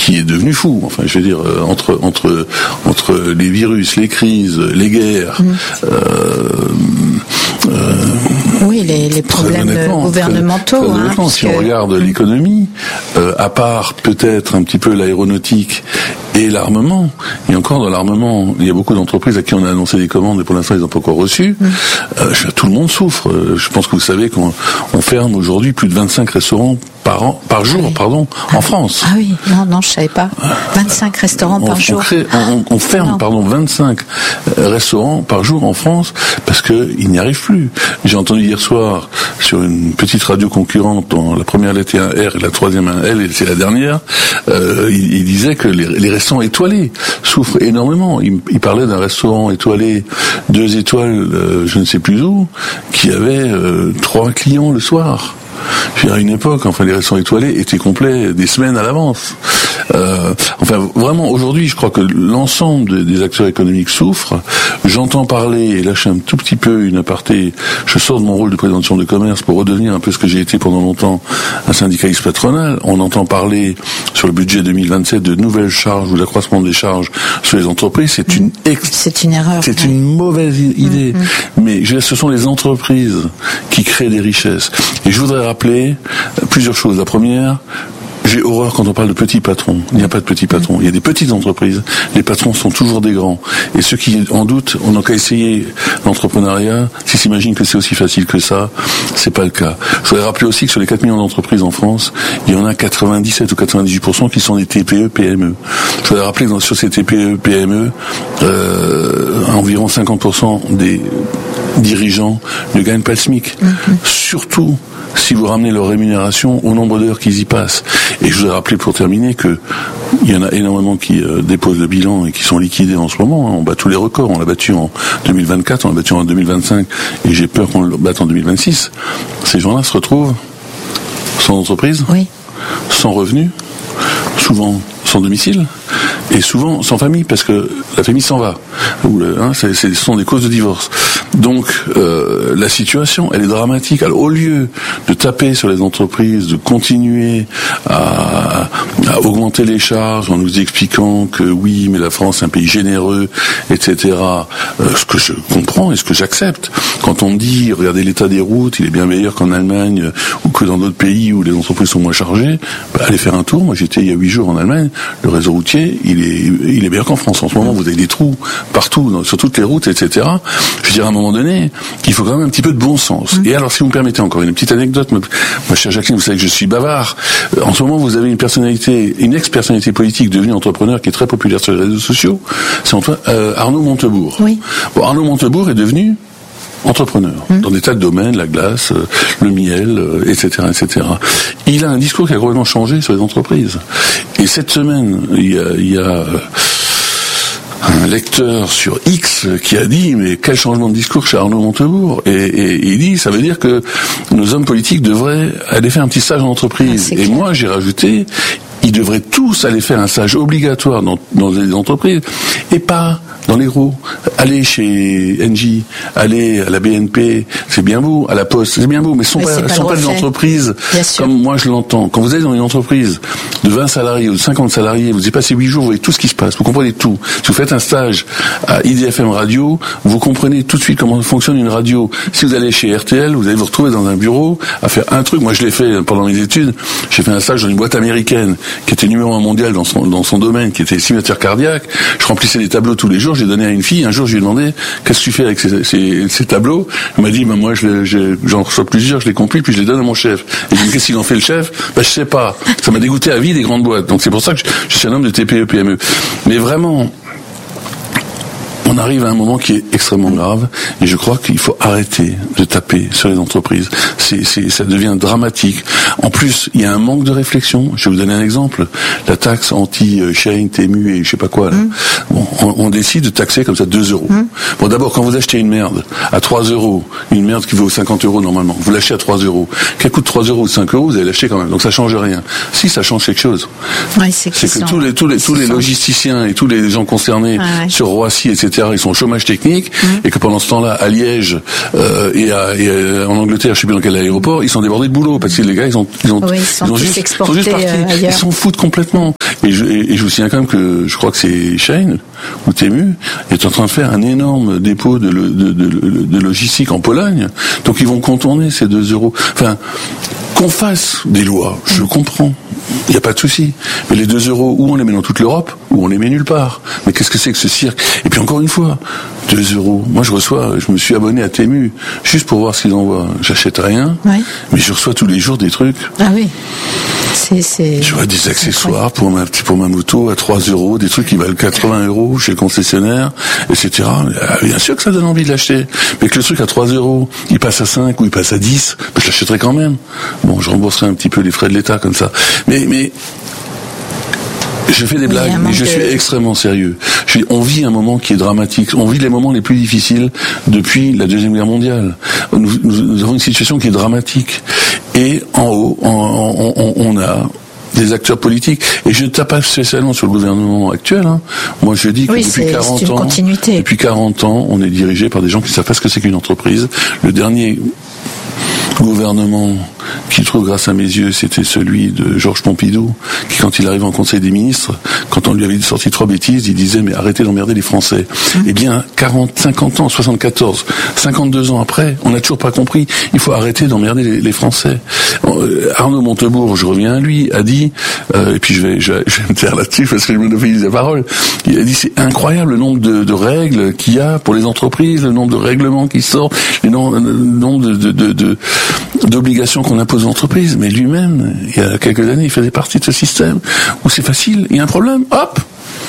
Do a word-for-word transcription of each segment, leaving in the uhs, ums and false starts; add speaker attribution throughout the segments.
Speaker 1: qui est devenu fou. Enfin, je veux dire, euh, entre entre entre les virus, les crises, les guerres. Mmh. Euh, euh,
Speaker 2: oui, les, les problèmes gouvernementaux.
Speaker 1: Très, très
Speaker 2: hein,
Speaker 1: parce si que... on regarde mmh. l'économie, euh, à part peut-être un petit peu l'aéronautique et l'armement, et encore dans l'armement, il y a beaucoup d'entreprises à qui on a annoncé des commandes et pour l'instant ils n'ont pas encore reçu. Mmh. Euh, tout le monde souffre. Je pense que vous savez qu'on on ferme aujourd'hui plus de vingt-cinq restaurants par an, par jour,
Speaker 2: ah oui.
Speaker 1: pardon,
Speaker 2: ah
Speaker 1: en France.
Speaker 2: Ah oui, non, non, je savais pas. vingt-cinq restaurants
Speaker 1: on,
Speaker 2: par
Speaker 1: on
Speaker 2: jour.
Speaker 1: Crée, on, on ferme, non. pardon, vingt-cinq restaurants par jour en France parce que ils n'y arrivent plus. J'ai entendu hier soir sur une petite radio concurrente dont la première lettre est un R et la troisième un L et c'est la dernière. Euh, il, il disait que les, les restaurants étoilés souffrent énormément. Il, il parlait d'un restaurant étoilé deux étoiles, euh, je ne sais plus où, qui avait euh, trois clients le soir. À une époque, enfin, les restaurants étoilés étaient complets des semaines à l'avance. Euh, enfin, vraiment, aujourd'hui, je crois que l'ensemble des acteurs économiques souffrent. J'entends parler, et là, je fais un tout petit peu une aparté, je sors de mon rôle de président de chambre de commerce pour redevenir un peu ce que j'ai été pendant longtemps, un syndicaliste patronal. On entend parler, sur le budget deux mille vingt-sept, de nouvelles charges ou d'accroissement des charges sur les entreprises. C'est une ex-
Speaker 2: c'est une erreur.
Speaker 1: C'est ouais. une mauvaise idée. Mmh, mmh. Mais je, ce sont les entreprises qui créent des richesses. Et je voudrais rappeler plusieurs choses. La première, j'ai horreur quand on parle de petits patrons. Il n'y a pas de petits patrons. Il y a des petites entreprises. Les patrons sont toujours des grands. Et ceux qui en doutent, on n'a qu'à essayer l'entrepreneuriat. S'ils s'imaginent que c'est aussi facile que ça, c'est pas le cas. Je voudrais rappeler aussi que sur les quatre millions d'entreprises en France, il y en a quatre-vingt-dix-sept ou quatre-vingt-dix-huit pour cent qui sont des T P E P M E. Je voudrais rappeler que sur ces T P E P M E, euh, environ cinquante pour cent des dirigeants ne gagnent pas le SMIC. Mm-hmm. Surtout si vous ramenez leur rémunération au nombre d'heures qu'ils y passent. Et je voudrais rappeler pour terminer que il y en a énormément qui euh, déposent le bilan et qui sont liquidés en ce moment. Hein. On bat tous les records. On l'a battu en deux mille vingt-quatre, on l'a battu en deux mille vingt-cinq et j'ai peur qu'on le batte en deux mille vingt-six. Ces gens-là se retrouvent sans entreprise,
Speaker 2: oui.
Speaker 1: sans revenus, souvent sans domicile et souvent sans famille parce que la famille s'en va. Ou le, hein, c'est, c'est, ce sont des causes de divorce. Donc euh, la situation, elle est dramatique. Alors au lieu de taper sur les entreprises, de continuer à, à augmenter les charges en nous expliquant que oui, mais la France est un pays généreux, et cetera. Euh, ce que je comprends et ce que j'accepte. Quand on me dit, regardez l'état des routes, il est bien meilleur qu'en Allemagne euh, ou que dans d'autres pays où les entreprises sont moins chargées, bah, allez faire un tour. Moi, j'étais il y a huit jours en Allemagne. Le réseau routier, il est, il est meilleur qu'en France. En ce moment, vous avez des trous partout, dans, sur toutes les routes, et cetera. Je veux dire, à un moment donné, il faut quand même un petit peu de bon sens. Mmh. Et alors, si vous me permettez encore une petite anecdote, moi, chère Jacqueline, vous savez que je suis bavard. En ce moment, vous avez une personnalité, une ex-personnalité politique devenue entrepreneur qui est très populaire sur les réseaux sociaux. C'est Antoine, euh, Arnaud Montebourg.
Speaker 2: Oui.
Speaker 1: Bon, Arnaud Montebourg est devenu entrepreneur mmh. dans des tas de domaines, la glace, euh, le miel, euh, et cetera, et cetera. Il a un discours qui a complètement changé sur les entreprises. Et cette semaine, il y a, il y a euh, un lecteur sur X qui a dit mais quel changement de discours chez Arnaud Montebourg et, et, et il dit ça veut dire que nos hommes politiques devraient aller faire un petit stage en entreprise. Ah, et clair. Moi j'ai rajouté ils devraient tous aller faire un stage obligatoire dans, dans les entreprises et pas dans les gros. Aller chez Engie, aller à la B N P, c'est bien beau, à la Poste, c'est bien beau, mais ce sont mais pas, pas, sont pas des entreprises comme moi je l'entends. Quand vous êtes dans une entreprise de vingt salariés ou de cinquante salariés, vous y passez huit jours, vous voyez tout ce qui se passe, vous comprenez tout. Si vous faites un stage à I D F M Radio, vous comprenez tout de suite comment fonctionne une radio. Si vous allez chez R T L, vous allez vous retrouver dans un bureau à faire un truc. Moi je l'ai fait pendant mes études, j'ai fait un stage dans une boîte américaine qui était numéro un mondial dans son, dans son domaine, qui était le simulateur cardiaque. Je remplissais des tableaux tous les jours, j'ai donné à une fille, un jour je lui ai demandé qu'est-ce que tu fais avec ces, ces, ces tableaux. Elle m'a dit bah, moi je, je, j'en reçois plusieurs, je les compile puis je les donne à mon chef. Et je lui ai dit qu'est-ce qu'il en fait le chef? Bah je sais pas. Ça m'a dégoûté à vie des grandes boîtes. Donc c'est pour ça que je, je suis un homme de T P E P M E. Mais vraiment, on arrive à un moment qui est extrêmement grave et je crois qu'il faut arrêter de taper sur les entreprises. C'est, c'est, ça devient dramatique. En plus, il y a un manque de réflexion. Je vais vous donner un exemple. La taxe anti-chain, T M U et je sais pas quoi. Là. Mmh. Bon, on, on décide de taxer comme ça deux euros. Mmh. Bon, d'abord, quand vous achetez une merde à trois euros, une merde qui vaut cinquante euros normalement, vous l'achetez à trois euros, qu'elle coûte trois euros ou cinq euros, vous allez l'acheter quand même. Donc ça change rien. Si, ça change quelque chose.
Speaker 2: Ouais, c'est,
Speaker 1: c'est que tous les, tous les, tous les logisticiens et tous les gens concernés ah ouais. sur Roissy, et cetera, cetera, ils sont au chômage technique, mmh. et que pendant ce temps-là, à Liège euh, et, à, et à, en Angleterre, je sais plus dans quel aéroport, ils sont débordés de boulot parce que les gars, ils ont, ils ont,
Speaker 2: oui, ils sont,
Speaker 1: ils ont juste, ils sont juste partis, euh, ils s'en foutent complètement. Et je, et, et je vous souviens quand même que je crois que c'est Shane ou Temu est en train de faire un énorme dépôt de, de, de, de, de logistique en Pologne. Donc ils vont contourner ces deux euros. Enfin, qu'on fasse des lois, je comprends. Il n'y a pas de souci. Mais les deux euros, où on les met dans toute l'Europe, ou on les met nulle part. Mais qu'est-ce que c'est que ce cirque? Et puis encore une fois, deux euros. Moi, je reçois, je me suis abonné à Temu, juste pour voir ce qu'ils envoient. J'achète rien, oui. mais je reçois tous les jours des trucs.
Speaker 2: Ah oui. C'est, c'est...
Speaker 1: Je vois des accessoires pour ma, pour ma moto à trois euros, des trucs qui valent quatre-vingts euros chez le concessionnaire, et cetera. Bien sûr que ça donne envie de l'acheter. Mais que le truc à trois euros, il passe à cinq ou il passe à dix, ben je l'achèterai quand même. Bon, je rembourserai un petit peu les frais de l'État comme ça. Mais, mais, je fais des oui, blagues, mais je de... suis extrêmement sérieux. Je, on vit un moment qui est dramatique. On vit les moments les plus difficiles depuis la Deuxième Guerre mondiale. Nous, nous, nous avons une situation qui est dramatique. Et en haut, on, on, on a des acteurs politiques. Et je ne tape pas spécialement sur le gouvernement actuel. Hein. Moi, je dis que
Speaker 2: oui,
Speaker 1: depuis
Speaker 2: c'est,
Speaker 1: quarante
Speaker 2: c'est
Speaker 1: ans, depuis quarante ans, on est dirigé par des gens qui ne savent pas ce que c'est qu'une entreprise. Le dernier gouvernement qui trouve grâce à mes yeux, c'était celui de Georges Pompidou, qui quand il arrive en Conseil des ministres, quand on lui avait sorti trois bêtises, il disait mais arrêtez d'emmerder les Français. Mmh. Eh bien, quarante, cinquante ans, soixante-quatorze, cinquante-deux ans après, on n'a toujours pas compris, il faut arrêter d'emmerder les, les Français. Arnaud Montebourg, je reviens à lui, a dit, euh, et puis je vais, je vais, je vais me taire là-dessus parce que je monopolise la parole, il a dit c'est incroyable le nombre de, de règles qu'il y a pour les entreprises, le nombre de règlements qui sortent, le nombre, le nombre de, de, de, de d'obligations qu'on impose aux entreprises, mais lui-même, il y a quelques années, il faisait partie de ce système où c'est facile, il y a un problème, hop,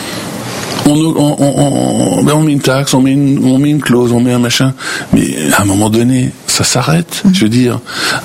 Speaker 1: on, on, on, on, ben on met une taxe, on met une, on met une clause, on met un machin, mais à un moment donné, ça s'arrête. Mmh. Je veux dire,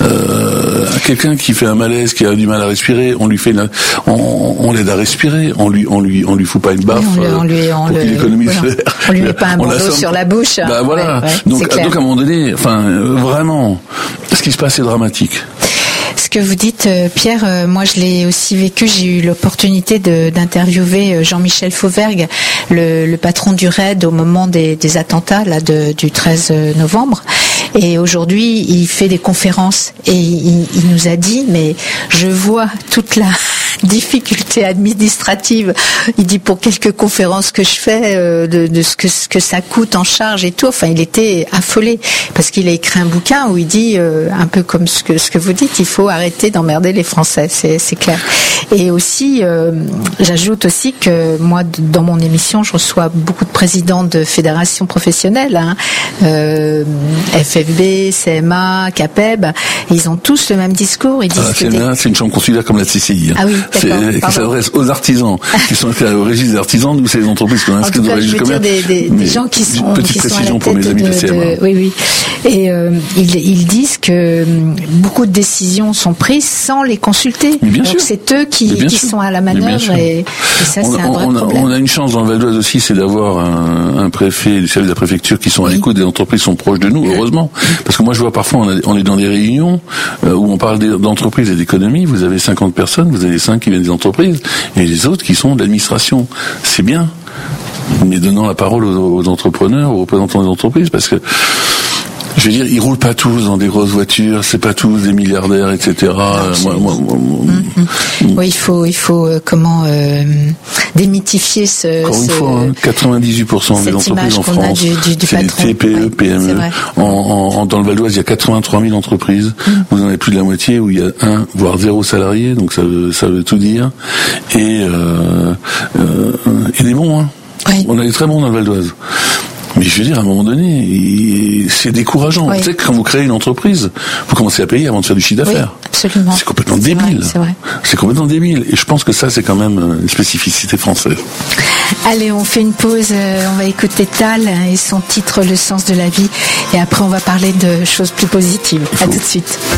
Speaker 1: euh, quelqu'un qui fait un malaise, qui a du mal à respirer, on lui fait, une, on, on l'aide à respirer, on lui, on lui, on lui fout pas une baffe oui, on lui, on pour le, qu'il économise.
Speaker 2: Voilà. On lui met pas un bandeau sur la bouche.
Speaker 1: Bah voilà.
Speaker 2: Ouais, ouais,
Speaker 1: donc, donc à un moment donné, enfin, euh, vraiment, ce qui se passe est dramatique.
Speaker 2: Ce que vous dites, Pierre, euh, moi je l'ai aussi vécu. J'ai eu l'opportunité de, d'interviewer Jean-Michel Fauvergue, le, le patron du R A I D, au moment des, des attentats là de, du treize novembre. Et aujourd'hui, il fait des conférences et il, il nous a dit, mais je vois toute la difficulté administrative. Il dit pour quelques conférences que je fais, euh, de, de ce que ce que ça coûte en charge et tout. Enfin, il était affolé parce qu'il a écrit un bouquin où il dit euh, un peu comme ce que ce que vous dites, il faut arrêter d'emmerder les Français, c'est c'est clair. Et aussi, euh, j'ajoute aussi que moi, dans mon émission, je reçois beaucoup de présidents de fédérations professionnelles, hein, euh, F F B, C M A, C A P E B. Ils ont tous le même discours. Ils disent
Speaker 1: ah,
Speaker 2: que
Speaker 1: c'est, des... bien, c'est une chambre qu'on considère comme la C C I. Hein.
Speaker 2: Ah oui,
Speaker 1: c'est, qui s'adresse aux artisans, qui sont au registre des artisans, nous c'est les entreprises qui ont inscrit au registre commerce.
Speaker 2: Des, des, des gens qui sont,
Speaker 1: petite
Speaker 2: qui
Speaker 1: précision
Speaker 2: sont à la
Speaker 1: pour mes amis
Speaker 2: de,
Speaker 1: de C M A.
Speaker 2: De, oui, oui. Et euh, ils, ils disent que beaucoup de décisions sont prises sans les consulter.
Speaker 1: Mais bien
Speaker 2: Donc
Speaker 1: sûr.
Speaker 2: c'est eux qui, qui sont à la manœuvre et, et ça
Speaker 1: on,
Speaker 2: c'est un vrai
Speaker 1: on a,
Speaker 2: problème.
Speaker 1: On a une chance dans le Val d'Oise aussi, c'est d'avoir un, un préfet, du service de la préfecture qui sont oui. à l'écoute des entreprises qui sont proches de nous, heureusement. Parce que moi je vois parfois on, a, on est dans des réunions euh, où on parle d'entreprise et d'économie, vous avez cinquante personnes, vous avez cinq qui viennent des entreprises et les autres qui sont de l'administration. C'est bien, mais donnant la parole aux, aux entrepreneurs, aux représentants des entreprises, parce que je veux dire, ils roulent pas tous dans des grosses voitures, c'est pas tous des milliardaires, et cetera.
Speaker 2: Non,
Speaker 1: moi, moi, moi,
Speaker 2: mm-hmm. Oui, il faut, il faut euh, comment euh, démythifier ce.
Speaker 1: Encore une
Speaker 2: ce,
Speaker 1: fois, hein, quatre-vingt-dix-huit pour cent des entreprises en France,
Speaker 2: du, du, du
Speaker 1: c'est
Speaker 2: patron.
Speaker 1: des T P E, ouais, P M E. En, en, dans le Val d'Oise, il y a quatre-vingt-trois mille entreprises. Mm. Vous en avez plus de la moitié où il y a un, voire zéro salarié, donc ça veut, ça veut tout dire. Et euh, euh, et des bons, hein. Oui. On a des très bons dans le Val d'Oise. Mais je veux dire, à un moment donné, c'est décourageant. Oui. Tu sais que quand vous créez une entreprise, vous commencez à payer avant de faire du chiffre d'affaires.
Speaker 2: Oui, absolument.
Speaker 1: C'est complètement c'est débile.
Speaker 2: Vrai, c'est vrai.
Speaker 1: C'est complètement débile. Et je pense que ça, c'est quand même une spécificité française.
Speaker 2: Allez, on fait une pause. On va écouter Tal et son titre « Le sens de la vie ». Et après, on va parler de choses plus positives. À tout de suite.